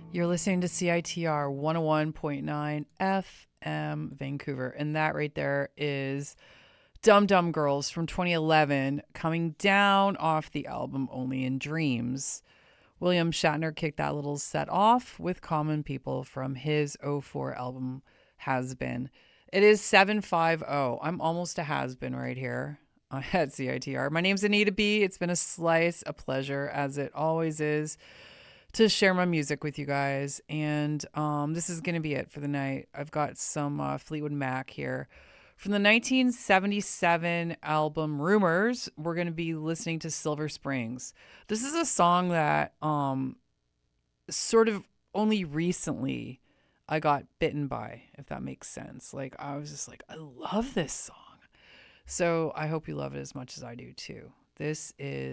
You're listening to CITR 101.9 FM Vancouver. And that right there is Dum Dum Girls from 2011, coming down off the album Only in Dreams. William Shatner kicked that little set off with Common People from his '04 album Has Been. It is 750. I'm almost a has been right here at CITR. My name's Anita B. It's been a pleasure, as it always is, to share my music with you guys. And this is going to be it for the night. I've got some Fleetwood Mac here. From the 1977 album Rumors, we're going to be listening to Silver Springs. This is a song that sort of only recently I got bitten by, if that makes sense. Like, I was just like, I love this song. So I hope you love it as much as I do too. This is